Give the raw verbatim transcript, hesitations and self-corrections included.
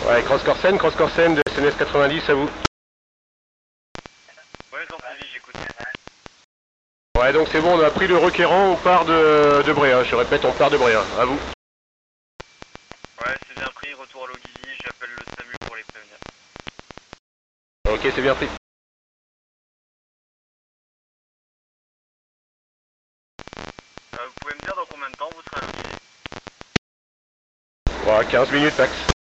Ouais, Cross Corsen, Cross Corsen de S N S quatre-vingt-dix, à vous. Ouais, Jean-Philippe, j'écoute. Ouais, donc c'est bon, on a pris le requérant, on part de, de Bréa, je répète, on part de Bréa, à vous. Ouais, c'est bien pris, retour à l'Ogizy, j'appelle le SAMU pour les prévenir. Ok, c'est bien pris. Euh, vous pouvez me dire dans combien de temps vous serez à l'Ogizy? Ouais, quinze minutes max.